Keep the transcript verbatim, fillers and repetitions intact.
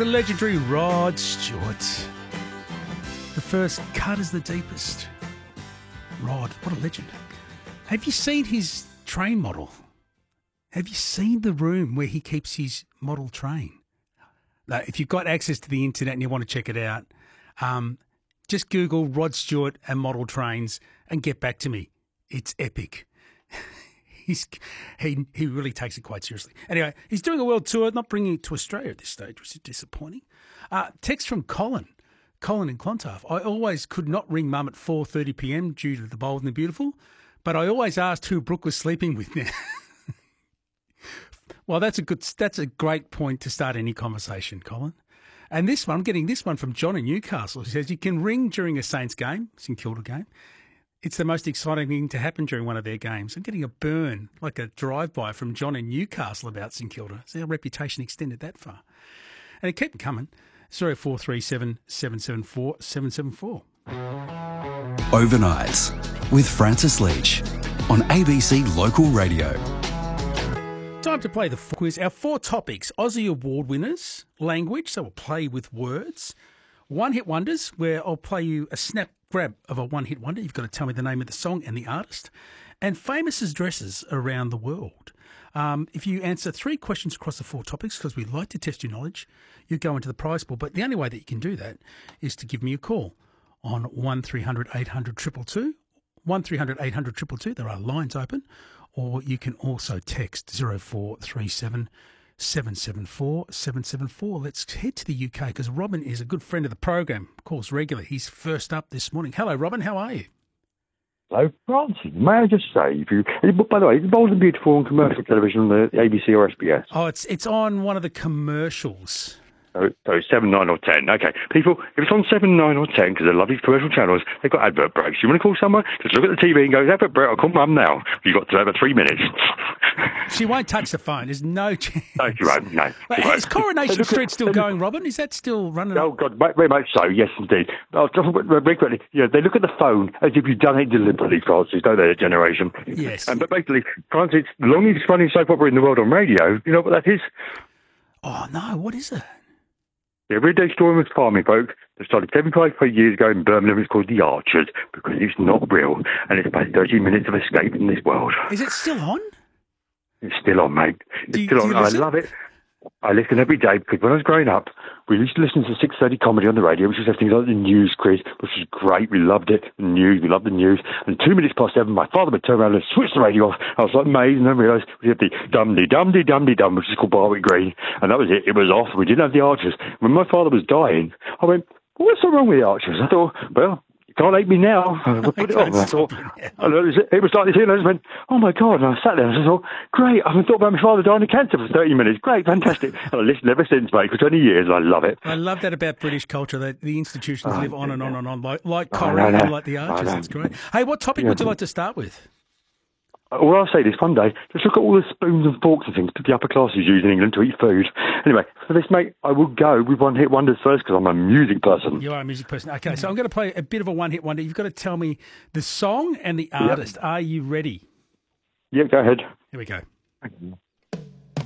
the legendary Rod Stewart. The first cut is the deepest. Rod, what a legend. Have you seen his train model? Have you seen the room where he keeps his model train? Now, if you've got access to the internet and you want to check it out, um, just Google Rod Stewart and model trains and get back to me. It's epic. He's, he he really takes it quite seriously. Anyway, he's doing a world tour, not bringing it to Australia at this stage, which is disappointing. Uh, text from Colin. Colin in Clontarf. I always could not ring Mum at four thirty p m due to the bold and the beautiful, but I always asked who Brooke was sleeping with now. Well, that's a good, that's a great point to start any conversation, Colin. And this one, I'm getting this one from John in Newcastle. He says, you can ring during a Saints game, St Kilda game. It's the most exciting thing to happen during one of their games. I'm getting a burn, like a drive-by from John in Newcastle about St Kilda. So our reputation extended that far. And it kept coming. zero four three seven, seven seven four, seven seven four. Overnights with Francis Leach on A B C Local Radio. Time to play the quiz. Our four topics: Aussie Award winners, language, so we'll play with words, one-hit wonders, where I'll play you a snap grab of a one-hit wonder. You've got to tell me the name of the song and the artist, and famous addresses around the world. Um, if you answer three questions across the four topics, because we like to test your knowledge, you go into the prize pool. But the only way that you can do that is to give me a call on one three hundred eight hundred two two two, one three hundred eight hundred two two two. There are lines open. Or you can also text zero four three seven, seven seven four, seven seven four. Let's head to the U K because Robin is a good friend of the program, calls regularly. He's first up this morning. Hello, Robin. How are you? Hello, Francis. May I just say, if you, by the way, is Bold and Beautiful on commercial television on the A B C or S B S? Oh, it's it's on one of the commercials. Oh, so seven, nine, or ten. Okay, people, if it's on seven, nine, or ten, because they're lovely commercial channels, they've got advert breaks. You want to call someone? Just look at the T V and go, advert break. I'll call Mum now. You've got to have three minutes. She won't touch the phone. There's no chance. No, she won't. No. Wait, won't. is Coronation Look Street at, still going, Robin? Is that still running? Oh, God, very much so. Yes, indeed. Oh, just very quickly, you know, they look at the phone as if you've done it deliberately, Francis, don't they, that generation? Yes. And, but basically, Francis, the longest running soap opera in the world on radio, you know what that is? Oh, no. What is it? The everyday story of farming folk that started seventy-five years ago in Birmingham is called The Archers because it's not real and it's about thirty minutes of escape from this world. Is it still on? It's still on, mate. It's Do you- still do on. you I listen? love it. I listen every day because when I was growing up, we used to listen to six thirty comedy on the radio, which was things like the news quiz, which was great. We loved it. The news, we loved the news. And two minutes past seven, my father would turn around and switch the radio off. I was like amazed, and then realised we had the dum-de-dum-de-dum-de-dum, which is called Barwick Green. And that was it. It was off. We didn't have the Archers. When my father was dying, I went, what's so wrong with the Archers? I thought, well, you can't hate me now. I put it on. And I thought, and it was, it was like this, and I just went, oh my God. And I sat there and I thought, great. I haven't thought about my father dying of cancer for thirty minutes. Great, fantastic. And I listened ever since, mate, for twenty years. I love it. I love that about British culture, that the institutions Oh, live on and on and on, like, like Oh, Corrie no, no. and like the Oh, Archers. no. That's great. Hey, what topic Yeah. would you like to start with? Well, I'll say this one day, just look at all the spoons and forks and things that the upper classes use in England to eat food. Anyway, for this, mate, I will go with one hit wonders first because I'm a music person. You are a music person. Okay, so I'm going to play a bit of a one-hit wonder. You've got to tell me the song and the artist. Are you ready? Yeah, go ahead. Here we go.